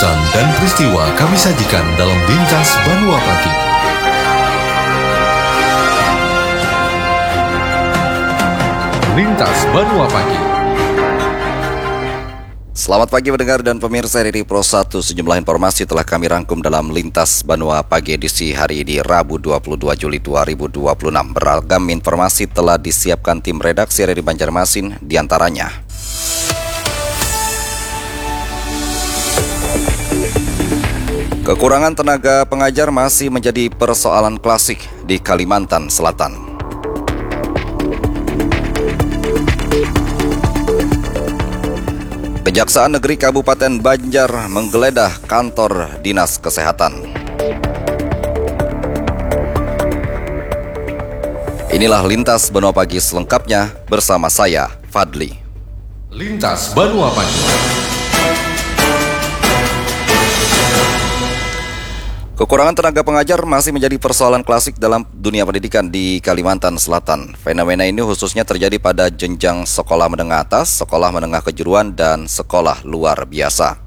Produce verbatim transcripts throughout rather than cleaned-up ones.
Urutan dan peristiwa kami sajikan dalam Lintas Banua Pagi. Lintas Banua Pagi. Selamat pagi pendengar dan pemirsa R R I Pro satu. Sejumlah informasi telah kami rangkum dalam Lintas Banua Pagi edisi hari ini Rabu dua puluh dua Juli dua ribu dua puluh enam. Beragam informasi telah disiapkan tim redaksi R R I Banjarmasin, diantaranya kekurangan tenaga pengajar masih menjadi persoalan klasik di Kalimantan Selatan. Kejaksaan Negeri Kabupaten Banjar menggeledah kantor Dinas Kesehatan. Inilah Lintas Banua Pagi selengkapnya bersama saya, Fadli. Lintas Banua Pagi. Kekurangan tenaga pengajar masih menjadi persoalan klasik dalam dunia pendidikan di Kalimantan Selatan. Fenomena ini khususnya terjadi pada jenjang sekolah menengah atas, sekolah menengah kejuruan, dan sekolah luar biasa.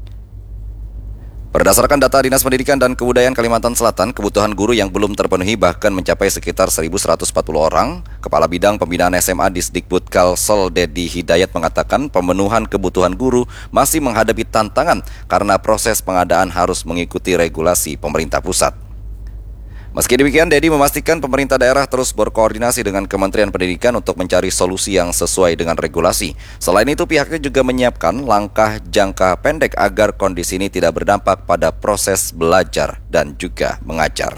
Berdasarkan data Dinas Pendidikan dan Kebudayaan Kalimantan Selatan, kebutuhan guru yang belum terpenuhi bahkan mencapai sekitar seribu seratus empat puluh orang. Kepala Bidang Pembinaan S M A Disdikbud Kalsel Dedi Hidayat mengatakan pemenuhan kebutuhan guru masih menghadapi tantangan karena proses pengadaan harus mengikuti regulasi pemerintah pusat. Meski demikian, Dedi memastikan pemerintah daerah terus berkoordinasi dengan Kementerian Pendidikan untuk mencari solusi yang sesuai dengan regulasi. Selain itu, pihaknya juga menyiapkan langkah jangka pendek agar kondisi ini tidak berdampak pada proses belajar dan juga mengajar.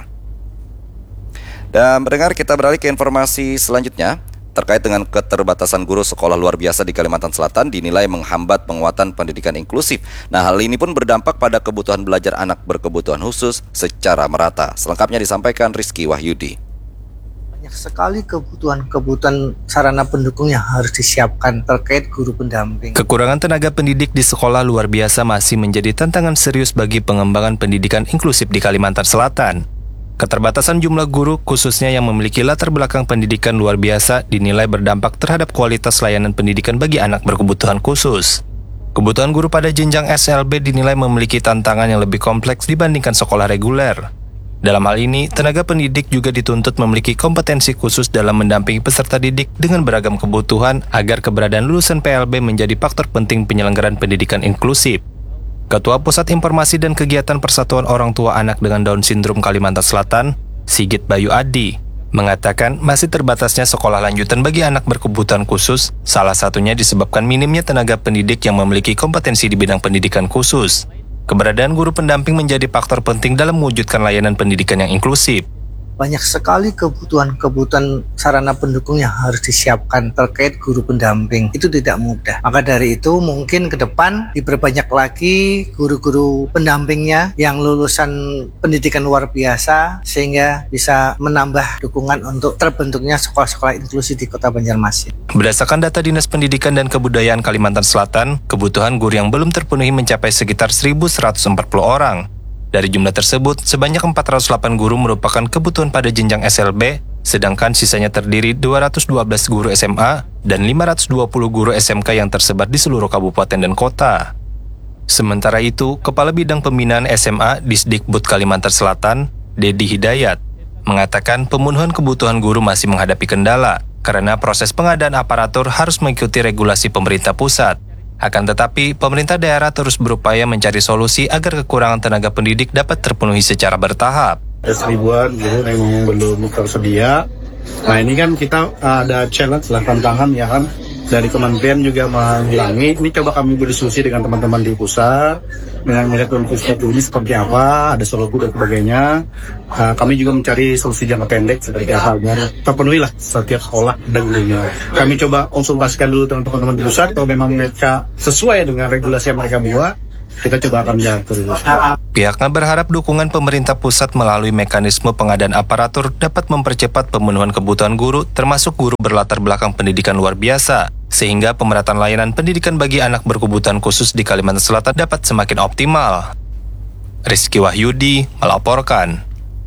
Dan mendengar, kita beralih ke informasi selanjutnya. Terkait dengan keterbatasan guru sekolah luar biasa di Kalimantan Selatan dinilai menghambat penguatan pendidikan inklusif. Nah, hal ini pun berdampak pada kebutuhan belajar anak berkebutuhan khusus secara merata. Selengkapnya disampaikan Rizky Wahyudi. Banyak sekali kebutuhan-kebutuhan sarana pendukung yang harus disiapkan terkait guru pendamping. Kekurangan tenaga pendidik di sekolah luar biasa masih menjadi tantangan serius bagi pengembangan pendidikan inklusif di Kalimantan Selatan. Keterbatasan jumlah guru, khususnya yang memiliki latar belakang pendidikan luar biasa, dinilai berdampak terhadap kualitas layanan pendidikan bagi anak berkebutuhan khusus. Kebutuhan guru pada jenjang S L B dinilai memiliki tantangan yang lebih kompleks dibandingkan sekolah reguler. Dalam hal ini, tenaga pendidik juga dituntut memiliki kompetensi khusus dalam mendampingi peserta didik dengan beragam kebutuhan agar keberadaan lulusan P L B menjadi faktor penting penyelenggaraan pendidikan inklusif. Ketua Pusat Informasi dan Kegiatan Persatuan Orang Tua Anak dengan Down Syndrome Kalimantan Selatan, Sigit Bayu Adi, mengatakan masih terbatasnya sekolah lanjutan bagi anak berkebutuhan khusus, salah satunya disebabkan minimnya tenaga pendidik yang memiliki kompetensi di bidang pendidikan khusus. Keberadaan guru pendamping menjadi faktor penting dalam mewujudkan layanan pendidikan yang inklusif. Banyak sekali kebutuhan-kebutuhan sarana pendukung yang harus disiapkan terkait guru pendamping. Itu tidak mudah. Maka dari itu mungkin ke depan diperbanyak lagi guru-guru pendampingnya yang lulusan pendidikan luar biasa sehingga bisa menambah dukungan untuk terbentuknya sekolah-sekolah inklusi di Kota Banjarmasin. Berdasarkan data Dinas Pendidikan dan Kebudayaan Kalimantan Selatan, kebutuhan guru yang belum terpenuhi mencapai sekitar seribu seratus empat puluh orang. Dari jumlah tersebut, sebanyak empat ratus delapan guru merupakan kebutuhan pada jenjang S L B, sedangkan sisanya terdiri dua ratus dua belas guru S M A dan lima ratus dua puluh guru S M K yang tersebar di seluruh kabupaten dan kota. Sementara itu, Kepala Bidang Pembinaan S M A Disdikbud Kalimantan Selatan, Dedi Hidayat, mengatakan pemenuhan kebutuhan guru masih menghadapi kendala karena proses pengadaan aparatur harus mengikuti regulasi pemerintah pusat. Akan tetapi, pemerintah daerah terus berupaya mencari solusi agar kekurangan tenaga pendidik dapat terpenuhi secara bertahap. Ada seribuan guru yang memang belum tersedia. Nah, ini kan kita ada challenge lah, tantangan ya kan. Dari kementerian juga menghilangi. Ini coba kami berdiskusi dengan teman-teman di pusat, dengan melihat kondisi ini seperti apa, ada solusi dan sebagainya. Uh, kami juga mencari solusi jangka pendek seperti halnya terpenuhilah setiap sekolah dan gurunya. Kami coba konsultasikan dulu dengan teman-teman di pusat, kalau memang mereka sesuai dengan regulasi yang mereka buat, kita coba akan menjalankan. Pihaknya berharap dukungan pemerintah pusat melalui mekanisme pengadaan aparatur dapat mempercepat pemenuhan kebutuhan guru, termasuk guru berlatar belakang pendidikan luar biasa, sehingga pemerataan layanan pendidikan bagi anak berkebutuhan khusus di Kalimantan Selatan dapat semakin optimal. Rizky Wahyudi melaporkan.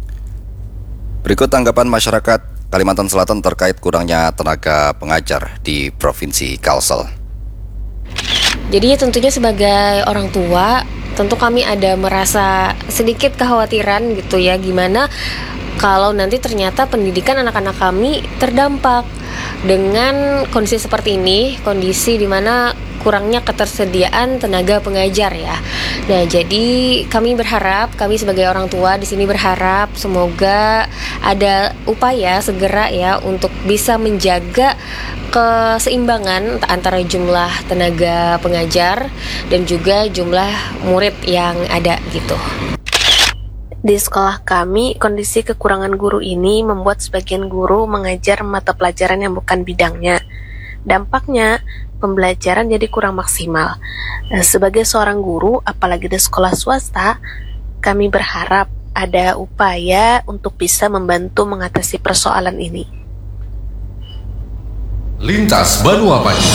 Berikut tanggapan masyarakat Kalimantan Selatan terkait kurangnya tenaga pengajar di Provinsi Kalsel. Jadi tentunya sebagai orang tua, tentu kami ada merasa sedikit kekhawatiran gitu ya, gimana kalau nanti ternyata pendidikan anak-anak kami terdampak dengan kondisi seperti ini, kondisi di mana kurangnya ketersediaan tenaga pengajar ya. Nah, jadi kami berharap, kami sebagai orang tua di sini berharap semoga ada upaya segera ya untuk bisa menjaga keseimbangan antara jumlah tenaga pengajar dan juga jumlah murid yang ada gitu. Di sekolah kami, kondisi kekurangan guru ini membuat sebagian guru mengajar mata pelajaran yang bukan bidangnya. Dampaknya, pembelajaran jadi kurang maksimal. Sebagai seorang guru, apalagi di sekolah swasta, kami berharap ada upaya untuk bisa membantu mengatasi persoalan ini. Lintas Banua Pagi.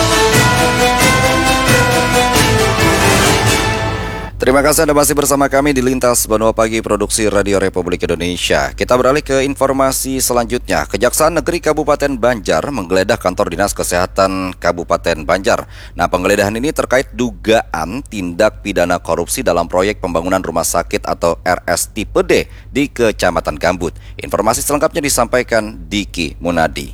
Terima kasih Anda masih bersama kami di Lintas Banua Pagi Produksi Radio Republik Indonesia. Kita beralih ke informasi selanjutnya. Kejaksaan Negeri Kabupaten Banjar menggeledah kantor Dinas Kesehatan Kabupaten Banjar. Nah, penggeledahan ini terkait dugaan tindak pidana korupsi dalam proyek pembangunan rumah sakit atau R S tipe D di Kecamatan Gambut. Informasi selengkapnya disampaikan Diki Munadi.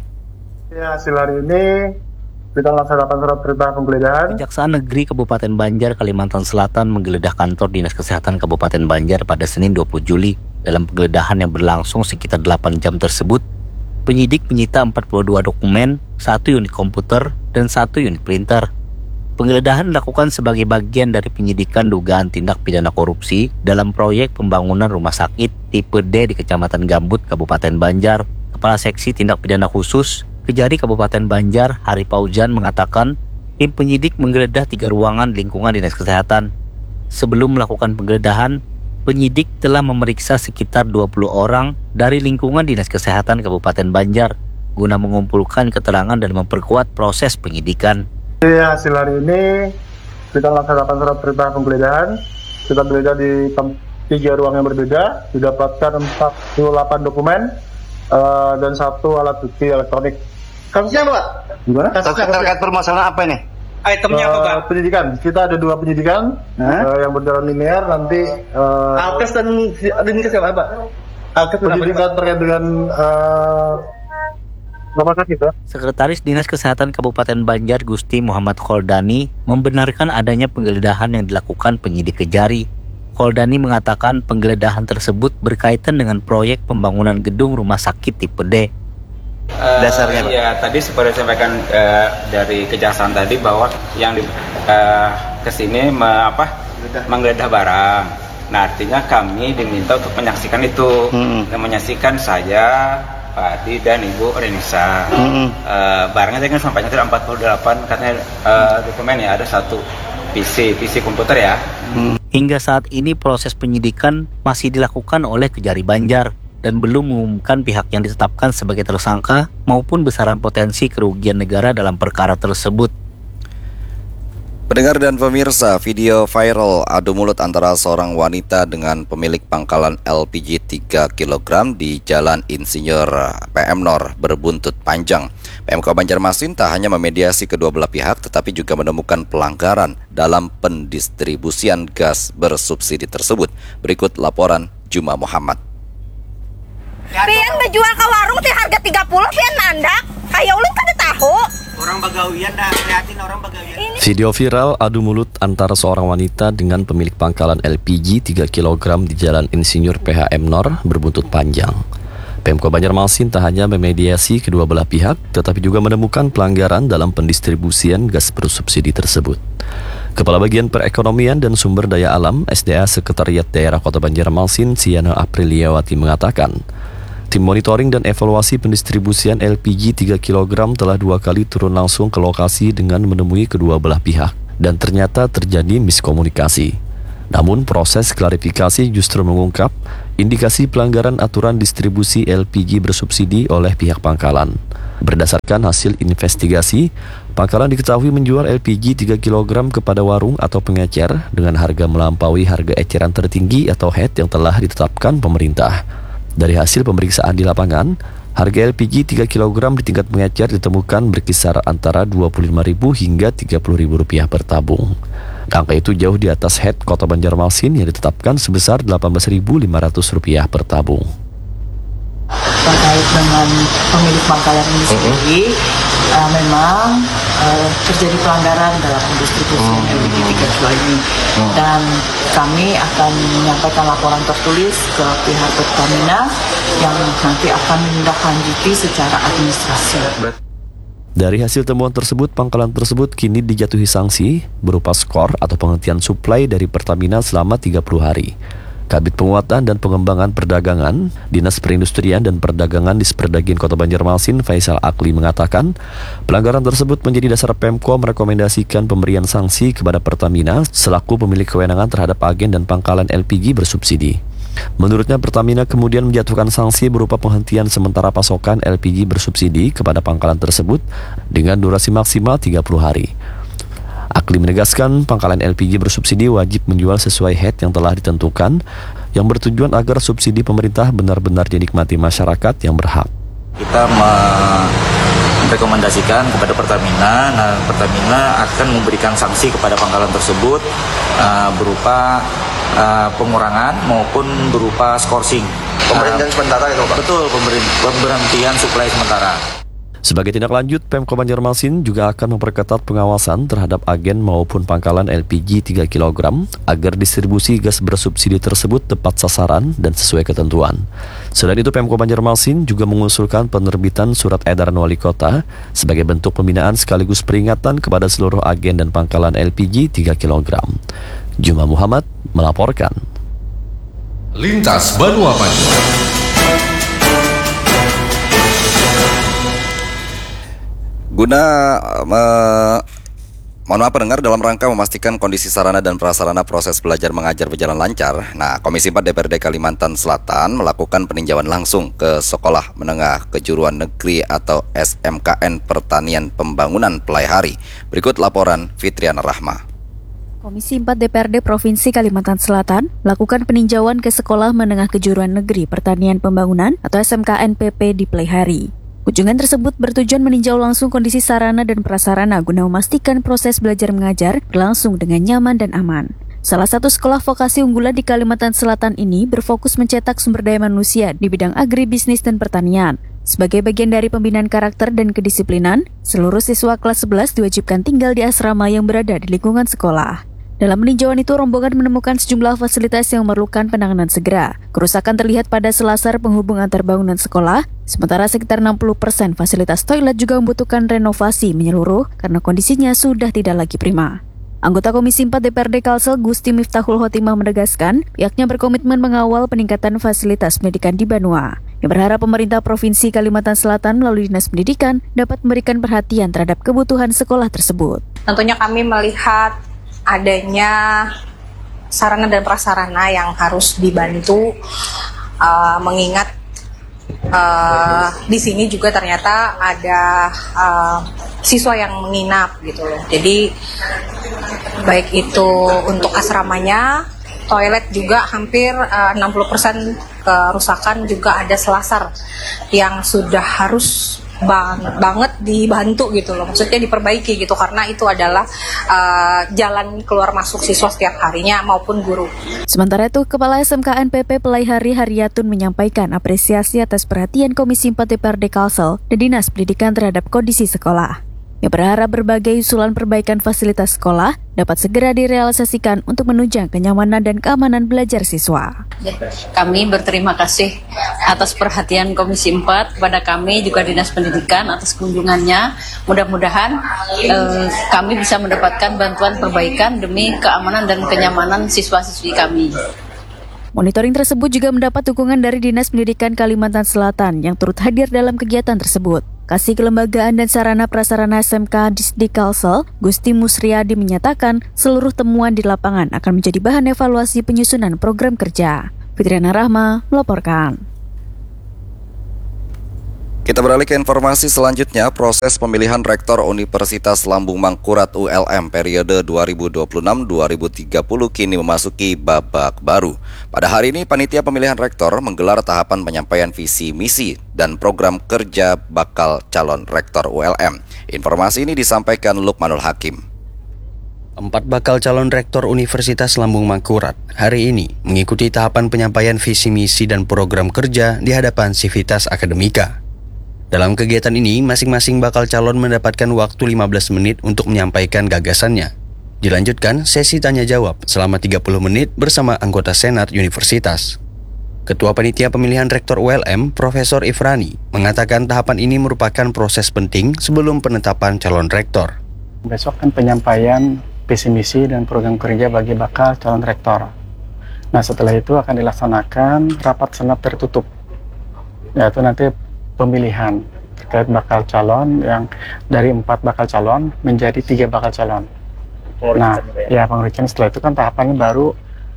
Ya, hasil hari ini kita melaksanakan surat perintah penggeledahan. Kejaksaan Negeri Kabupaten Banjar, Kalimantan Selatan menggeledah kantor Dinas Kesehatan Kabupaten Banjar pada Senin dua puluh Juli. Dalam penggeledahan yang berlangsung sekitar delapan jam tersebut, penyidik menyita empat puluh dua dokumen, satu unit komputer, dan satu unit printer. Penggeledahan dilakukan sebagai bagian dari penyidikan dugaan tindak pidana korupsi dalam proyek pembangunan rumah sakit tipe D di Kecamatan Gambut, Kabupaten Banjar. Kepala Seksi Tindak Pidana Khusus Kejari Kabupaten Banjar, Hari Paujan, mengatakan tim penyidik menggeledah tiga ruangan lingkungan Dinas Kesehatan. Sebelum melakukan penggeledahan, penyidik telah memeriksa sekitar dua puluh orang dari lingkungan Dinas Kesehatan Kabupaten Banjar guna mengumpulkan keterangan dan memperkuat proses penyidikan. Ya, hasil hari ini kita melaksanakan surat perintah penggeledahan. Kita geledah di tiga ruang yang berbeda, didapatkan empat puluh delapan dokumen uh, dan satu alat bukti elektronik. Kasusnya apa, Pak? Gimana? Terkait, terkait permasalahan apa ini? Itemnya uh, apa, Pak? Penyidikan. Kita ada dua penyidikan uh, yang berjalan linear. Nanti uh, Alkes dan Dinkes apa, Pak? Alkes penyidikan terkait dengan uh, rumah sakit ya. Sekretaris Dinas Kesehatan Kabupaten Banjar, Gusti Muhammad Kholdani, membenarkan adanya penggeledahan yang dilakukan penyidik Kejari. Kholdani mengatakan penggeledahan tersebut berkaitan dengan proyek pembangunan gedung rumah sakit tipe D. Uh, Dasarnya, Pak? Ya, tadi seperti disampaikan uh, dari kejaksaan tadi bahwa yang di, uh, kesini me, apa, menggeledah barang. Nah, artinya kami diminta untuk menyaksikan itu, hmm. dan menyaksikan saya, Pak Adi dan Ibu Renisa. Hmm. Uh, barangnya tadi kan sampainya ada empat puluh delapan, katanya uh, dokumen ya, ada satu P C, P C komputer ya. Hmm. Hingga saat ini proses penyidikan masih dilakukan oleh Kejari Banjar dan belum mengumumkan pihak yang ditetapkan sebagai tersangka maupun besaran potensi kerugian negara dalam perkara tersebut. Pendengar dan pemirsa, video viral adu mulut antara seorang wanita dengan pemilik pangkalan L P G tiga kilogram di Jalan Insinyur P M Nor berbuntut panjang. P M K Banjarmasin tak hanya memediasi kedua belah pihak, tetapi juga menemukan pelanggaran dalam pendistribusian gas bersubsidi tersebut. Berikut laporan Juma Muhammad. Pian berjual ke warung teh harga tiga puluh, pian mandak. Kayak ulun kada tahu. Orang bagawian dah, liatin orang bagawian. Video viral adu mulut antara seorang wanita dengan pemilik pangkalan L P G tiga kilogram di Jalan Insinyur P H M Nor berbuntut panjang. Pemko Banjarmasin tak hanya memediasi kedua belah pihak, tetapi juga menemukan pelanggaran dalam pendistribusian gas bersubsidi tersebut. Kepala Bagian Perekonomian dan Sumber Daya Alam S D A Sekretariat Daerah Kota Banjarmasin, Siana Apriliawati, mengatakan tim monitoring dan evaluasi pendistribusian L P G tiga kilogram telah dua kali turun langsung ke lokasi dengan menemui kedua belah pihak dan ternyata terjadi miskomunikasi. Namun proses klarifikasi justru mengungkap indikasi pelanggaran aturan distribusi L P G bersubsidi oleh pihak pangkalan. Berdasarkan hasil investigasi, pangkalan diketahui menjual L P G tiga kilogram kepada warung atau pengecer dengan harga melampaui harga eceran tertinggi atau H E T yang telah ditetapkan pemerintah. Dari hasil pemeriksaan di lapangan, Harga L P G tiga kilogram di tingkat pengecer ditemukan berkisar antara dua puluh lima ribu rupiah hingga tiga puluh ribu rupiah per tabung. Angka itu jauh di atas head Kota Banjarmasin yang ditetapkan sebesar delapan belas ribu lima ratus rupiah per tabung. Terkait dengan pemilik pangkalan ini sendiri, uh, memang uh, terjadi pelanggaran dalam pendistribusian L P G tiga kilo ini, dan kami akan menyampaikan laporan tertulis ke pihak Pertamina yang nanti akan menindaklanjuti secara administrasi. Dari hasil temuan tersebut, pangkalan tersebut kini dijatuhi sanksi berupa skor atau penghentian suplai dari Pertamina selama tiga puluh hari. Kabid Penguatan dan Pengembangan Perdagangan, Dinas Perindustrian dan Perdagangan di Disperdagin Kota Banjarmasin, Faisal Akli mengatakan, pelanggaran tersebut menjadi dasar Pemko merekomendasikan pemberian sanksi kepada Pertamina selaku pemilik kewenangan terhadap agen dan pangkalan L P G bersubsidi. Menurutnya, Pertamina kemudian menjatuhkan sanksi berupa penghentian sementara pasokan L P G bersubsidi kepada pangkalan tersebut dengan durasi maksimal tiga puluh hari. Akli menegaskan pangkalan L P G bersubsidi wajib menjual sesuai head yang telah ditentukan, yang bertujuan agar subsidi pemerintah benar-benar dinikmati masyarakat yang berhak. Kita merekomendasikan kepada Pertamina, nah Pertamina akan memberikan sanksi kepada pangkalan tersebut uh, berupa uh, pengurangan maupun berupa skorsing. Pemberhentian uh, sementara itu Pak? Betul, pemberhentian suplai sementara. Sebagai tindak lanjut, Pemko Banjarmasin juga akan memperketat pengawasan terhadap agen maupun pangkalan L P G tiga kilogram agar distribusi gas bersubsidi tersebut tepat sasaran dan sesuai ketentuan. Selain itu, Pemko Banjarmasin juga mengusulkan penerbitan surat edaran wali kota sebagai bentuk pembinaan sekaligus peringatan kepada seluruh agen dan pangkalan L P G tiga kilogram. Juma Muhammad melaporkan. Lintas Banuapan. Guna me, mohon maaf pendengar, dalam rangka memastikan kondisi sarana dan prasarana proses belajar mengajar berjalan lancar, nah Komisi empat D P R D Kalimantan Selatan melakukan peninjauan langsung ke Sekolah Menengah Kejuruan Negeri atau S M K N Pertanian Pembangunan Pelaihari. Berikut laporan Fitriana Rahma. Komisi empat D P R D Provinsi Kalimantan Selatan melakukan peninjauan ke Sekolah Menengah Kejuruan Negeri Pertanian Pembangunan atau S M K N P P di Pelaihari. Kunjungan tersebut bertujuan meninjau langsung kondisi sarana dan prasarana guna memastikan proses belajar mengajar berlangsung dengan nyaman dan aman. Salah satu sekolah vokasi unggulan di Kalimantan Selatan ini berfokus mencetak sumber daya manusia di bidang agribisnis dan pertanian. Sebagai bagian dari pembinaan karakter dan kedisiplinan, seluruh siswa kelas sebelas diwajibkan tinggal di asrama yang berada di lingkungan sekolah. Dalam peninjauan itu, rombongan menemukan sejumlah fasilitas yang memerlukan penanganan segera. Kerusakan terlihat pada selasar penghubung antar bangunan sekolah, sementara sekitar enam puluh persen fasilitas toilet juga membutuhkan renovasi menyeluruh karena kondisinya sudah tidak lagi prima. Anggota Komisi empat D P R D Kalsel Gusti Miftahul Khotimah menegaskan pihaknya berkomitmen mengawal peningkatan fasilitas pendidikan di Banua. Yang berharap pemerintah Provinsi Kalimantan Selatan melalui Dinas Pendidikan dapat memberikan perhatian terhadap kebutuhan sekolah tersebut. Tentunya kami melihat adanya sarana dan prasarana yang harus dibantu, uh, mengingat uh, di sini juga ternyata ada uh, siswa yang menginap gitu loh. Jadi baik itu untuk asramanya, toilet juga hampir uh, enam puluh persen kerusakan, juga ada selasar yang sudah harus bang, banget dibantu gitu loh, maksudnya diperbaiki gitu, karena itu adalah uh, jalan keluar masuk siswa setiap harinya maupun guru. Sementara itu, Kepala S M K N P P Pelaihari Haryatun menyampaikan apresiasi atas perhatian Komisi empat D P R D Kalsel dan Dinas Pendidikan terhadap kondisi sekolah. Yang berharap berbagai usulan perbaikan fasilitas sekolah dapat segera direalisasikan untuk menunjang kenyamanan dan keamanan belajar siswa. Kami berterima kasih atas perhatian Komisi empat kepada kami juga Dinas Pendidikan atas kunjungannya. Mudah-mudahan eh, kami bisa mendapatkan bantuan perbaikan demi keamanan dan kenyamanan siswa-siswi kami. Monitoring tersebut juga mendapat dukungan dari Dinas Pendidikan Kalimantan Selatan yang turut hadir dalam kegiatan tersebut. Kasih Kelembagaan dan Sarana Prasarana S M K Disdik Kalsel, Gusti Musriyadi menyatakan seluruh temuan di lapangan akan menjadi bahan evaluasi penyusunan program kerja. Fitriana Rahma melaporkan. Kita beralih ke informasi selanjutnya. Proses pemilihan Rektor Universitas Lambung Mangkurat U L M periode dua ribu dua puluh enam sampai dua ribu tiga puluh kini memasuki babak baru. Pada hari ini, panitia pemilihan rektor menggelar tahapan penyampaian visi misi dan program kerja bakal calon rektor U L M. Informasi ini disampaikan Lukmanul Hakim. Empat bakal calon rektor Universitas Lambung Mangkurat hari ini mengikuti tahapan penyampaian visi misi dan program kerja di hadapan Civitas Akademika. Dalam kegiatan ini, masing-masing bakal calon mendapatkan waktu lima belas menit untuk menyampaikan gagasannya. Dilanjutkan sesi tanya-jawab selama tiga puluh menit bersama anggota Senat Universitas. Ketua Panitia Pemilihan Rektor U L M, Profesor Ifrani, mengatakan tahapan ini merupakan proses penting sebelum penetapan calon rektor. Besok kan penyampaian visi misi dan program kerja bagi bakal calon rektor. Nah, setelah itu akan dilaksanakan rapat senat tertutup, yaitu nanti pemilihan terkait bakal calon yang dari empat bakal calon menjadi tiga bakal calon. Nah, ya penguruskan setelah itu kan tahapannya baru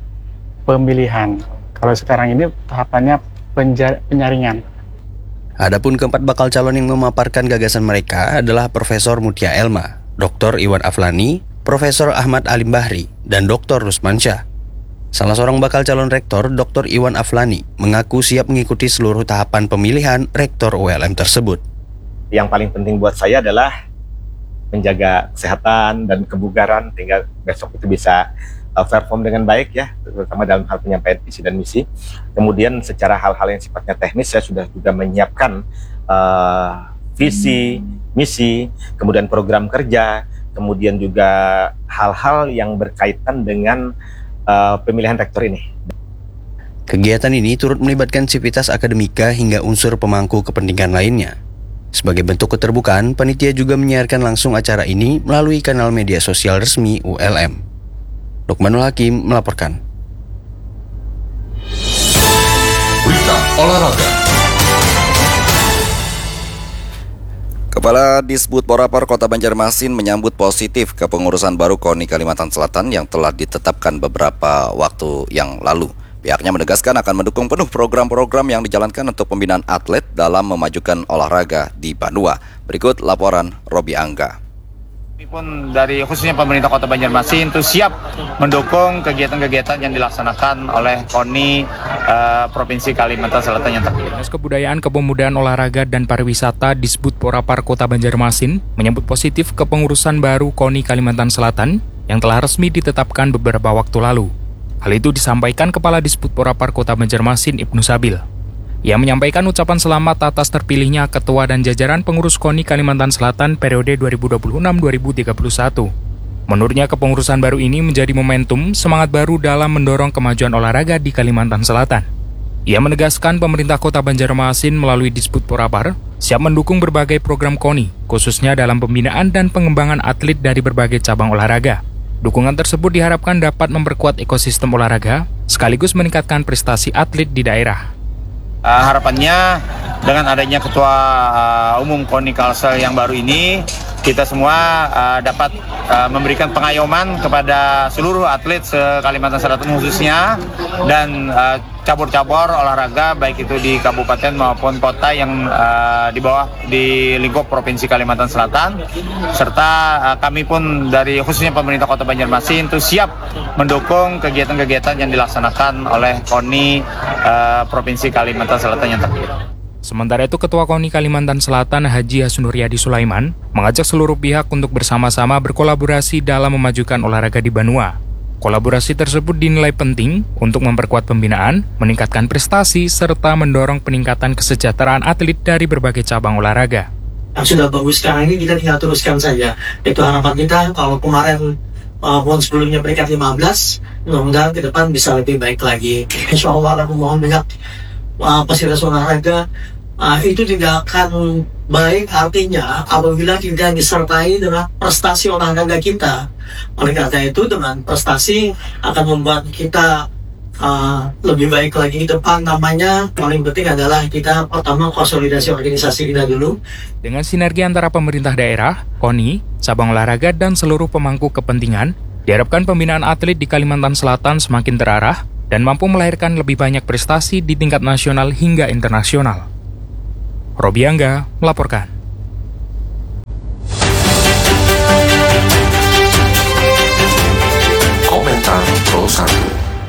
pemilihan. Kalau sekarang ini tahapannya penyaringan. Adapun keempat bakal calon yang memaparkan gagasan mereka adalah Profesor Mutia Elma, Doktor Iwan Aflani, Profesor Ahmad Alim Bahri, dan Doktor Rusmansyah. Salah seorang bakal calon rektor, Doktor Iwan Aflani, mengaku siap mengikuti seluruh tahapan pemilihan rektor U L M tersebut. Yang paling penting buat saya adalah menjaga kesehatan dan kebugaran hingga besok itu bisa uh, perform dengan baik ya, terutama dalam hal penyampaian visi dan misi. Kemudian secara hal-hal yang sifatnya teknis, saya sudah juga menyiapkan uh, visi, misi, kemudian program kerja, kemudian juga hal-hal yang berkaitan dengan Uh, pemilihan rektor ini. Kegiatan ini turut melibatkan Civitas Akademika hingga unsur pemangku kepentingan lainnya. Sebagai bentuk keterbukaan, panitia juga menyiarkan langsung acara ini melalui kanal media sosial resmi U L M. Lukmanul Hakim melaporkan. Berita olahraga. Kepala Disbud Porapar Kota Banjarmasin menyambut positif kepengurusan baru K O N I Kalimantan Selatan yang telah ditetapkan beberapa waktu yang lalu. Pihaknya menegaskan akan mendukung penuh program-program yang dijalankan untuk pembinaan atlet dalam memajukan olahraga di Banua. Berikut laporan Robi Angga. Pun dari khususnya pemerintah Kota Banjarmasin itu siap mendukung kegiatan-kegiatan yang dilaksanakan oleh K O N I uh, Provinsi Kalimantan Selatan yang terpilih. Dinas Kebudayaan, Kepemudaan, Olahraga, dan Pariwisata Disbud Porapar Kota Banjarmasin menyambut positif kepengurusan baru K O N I Kalimantan Selatan yang telah resmi ditetapkan beberapa waktu lalu. Hal itu disampaikan Kepala Disbud Porapar Kota Banjarmasin Ibnu Sabil. Ia menyampaikan ucapan selamat atas terpilihnya Ketua dan jajaran pengurus K O N I Kalimantan Selatan periode dua ribu dua puluh enam sampai dua ribu tiga puluh satu. Menurutnya kepengurusan baru ini menjadi momentum semangat baru dalam mendorong kemajuan olahraga di Kalimantan Selatan. Ia menegaskan pemerintah Kota Banjarmasin melalui Disbud Porapar siap mendukung berbagai program K O N I, khususnya dalam pembinaan dan pengembangan atlet dari berbagai cabang olahraga. Dukungan tersebut diharapkan dapat memperkuat ekosistem olahraga, sekaligus meningkatkan prestasi atlet di daerah. Uh, harapannya dengan adanya Ketua uh, Umum K O N I Kalsel yang baru ini, kita semua uh, dapat uh, memberikan pengayoman kepada seluruh atlet se-Kalimantan Selatan khususnya, dan uh, cabur-cabur olahraga baik itu di kabupaten maupun kota yang uh, di bawah di lingkup Provinsi Kalimantan Selatan, serta uh, kami pun dari khususnya pemerintah Kota Banjarmasin itu siap mendukung kegiatan-kegiatan yang dilaksanakan oleh K O N I uh, Provinsi Kalimantan Selatan yang terpilih. Sementara itu, Ketua K O N I Kalimantan Selatan Haji Hasunuryadi Sulaiman mengajak seluruh pihak untuk bersama-sama berkolaborasi dalam memajukan olahraga di Banua. Kolaborasi tersebut dinilai penting untuk memperkuat pembinaan, meningkatkan prestasi, serta mendorong peningkatan kesejahteraan atlet dari berbagai cabang olahraga. Yang sudah bagus sekarang ini kita tinggal teruskan saja. Itu harapan kita. Kalau kemarin walaupun sebelumnya peringkat lima belas, mudah-mudahan ke depan bisa lebih baik lagi. Insya Allah aku mohon banyak uh, fasilitas olahraga. Uh, itu tidak akan baik artinya apabila tidak disertai dengan prestasi olahraga kita. Oleh karena itu, dengan prestasi akan membuat kita uh, lebih baik lagi ke depan. Namanya paling penting adalah kita pertama konsolidasi organisasi kita dulu. Dengan sinergi antara pemerintah daerah, K O N I, cabang olahraga, dan seluruh pemangku kepentingan, diharapkan pembinaan atlet di Kalimantan Selatan semakin terarah dan mampu melahirkan lebih banyak prestasi di tingkat nasional hingga internasional. Robi Angga melaporkan. Komentar Pro satu.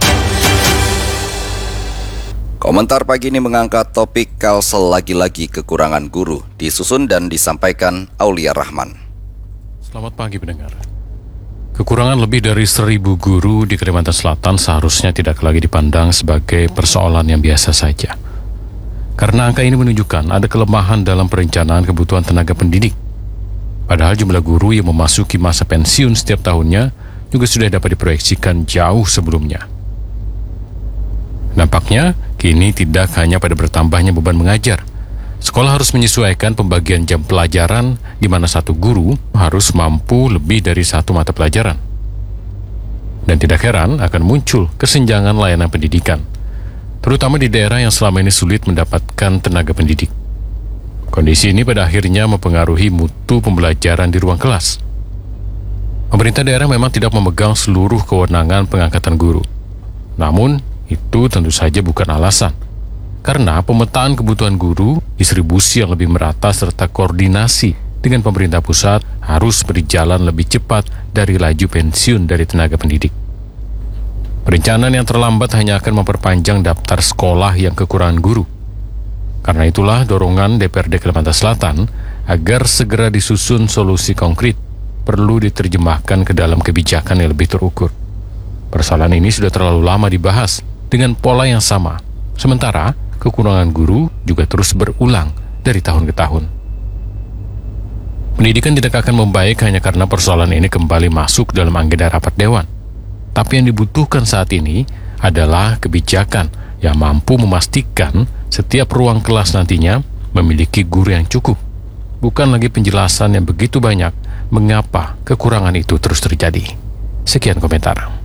Komentar pagi ini mengangkat topik Kalsel lagi-lagi kekurangan guru, disusun dan disampaikan Aulia Rahman. Selamat pagi pendengar. Kekurangan lebih dari seribu guru di Kalimantan Selatan seharusnya tidak lagi dipandang sebagai persoalan yang biasa saja. Karena angka ini menunjukkan ada kelemahan dalam perencanaan kebutuhan tenaga pendidik. Padahal jumlah guru yang memasuki masa pensiun setiap tahunnya juga sudah dapat diproyeksikan jauh sebelumnya. Nampaknya, kini tidak hanya pada bertambahnya beban mengajar. Sekolah harus menyesuaikan pembagian jam pelajaran di mana satu guru harus mampu lebih dari satu mata pelajaran. Dan tidak heran akan muncul kesenjangan layanan pendidikan, terutama di daerah yang selama ini sulit mendapatkan tenaga pendidik. Kondisi ini pada akhirnya mempengaruhi mutu pembelajaran di ruang kelas. Pemerintah daerah memang tidak memegang seluruh kewenangan pengangkatan guru. Namun, itu tentu saja bukan alasan. Karena pemetaan kebutuhan guru, distribusi yang lebih merata serta koordinasi dengan pemerintah pusat harus berjalan lebih cepat dari laju pensiun dari tenaga pendidik. Perencanaan yang terlambat hanya akan memperpanjang daftar sekolah yang kekurangan guru. Karena itulah dorongan D P R D Kalimantan Selatan agar segera disusun solusi konkret perlu diterjemahkan ke dalam kebijakan yang lebih terukur. Persoalan ini sudah terlalu lama dibahas dengan pola yang sama. Sementara, kekurangan guru juga terus berulang dari tahun ke tahun. Pendidikan tidak akan membaik hanya karena persoalan ini kembali masuk dalam agenda rapat dewan. Tapi yang dibutuhkan saat ini adalah kebijakan yang mampu memastikan setiap ruang kelas nantinya memiliki guru yang cukup. Bukan lagi penjelasan yang begitu banyak mengapa kekurangan itu terus terjadi. Sekian komentar.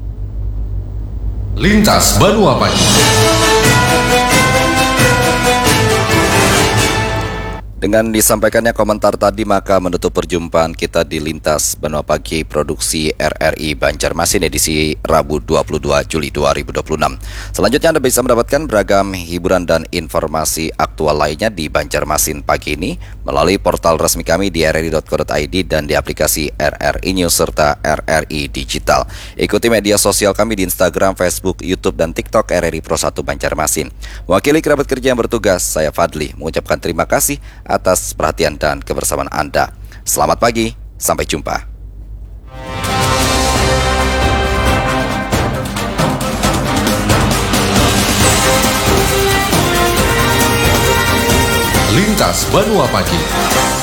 Lintas Banua Pagi. Dengan disampaikannya komentar tadi, maka menutup perjumpaan kita di Lintas Banua Pagi produksi R R I Banjarmasin edisi Rabu dua puluh dua Juli dua ribu dua puluh enam. Selanjutnya Anda bisa mendapatkan beragam hiburan dan informasi aktual lainnya di Banjarmasin pagi ini melalui portal resmi kami di r r i dot co dot i d dan di aplikasi R R I News serta R R I Digital. Ikuti media sosial kami di Instagram, Facebook, YouTube, dan TikTok R R I Pro satu Banjarmasin. Mewakili kerabat kerja yang bertugas, saya Fadli mengucapkan terima kasih atas perhatian dan kebersamaan Anda. Selamat pagi, sampai jumpa. Lintas Banua Pagi.